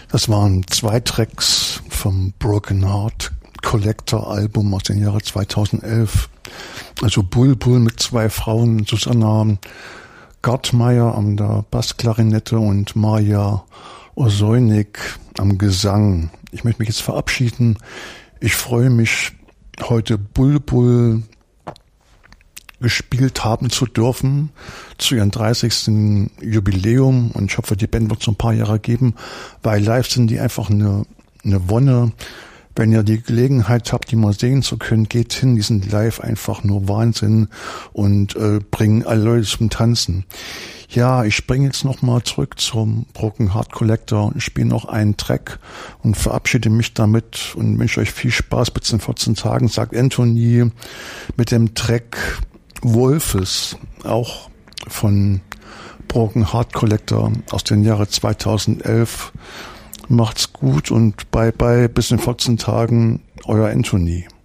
Das waren 2 Tracks vom Broken Heart Collector Album aus dem Jahre 2011. Also Bulbul mit 2 Frauen, Susanna Gartmeier an der Bassklarinette und Maja Osoinik am Gesang. Ich möchte mich jetzt verabschieden. Ich freue mich, heute Bulbul gespielt haben zu dürfen zu ihrem 30. Jubiläum, und ich hoffe, die Band wird es noch ein paar Jahre geben, weil live sind die einfach eine Wonne. Wenn ihr die Gelegenheit habt, die mal sehen zu können, geht hin, die sind live einfach nur Wahnsinn und bringen alle Leute zum Tanzen. Ja, ich springe jetzt nochmal zurück zum Broken Heart Collector und spiele noch einen Track und verabschiede mich damit und wünsche euch viel Spaß bis in 14 Tagen, sagt Anthony, mit dem Track Wolfes, auch von Broken Heart Collector aus dem Jahre 2011. Macht's gut und bye bye, bis in 14 Tagen, euer Anthony.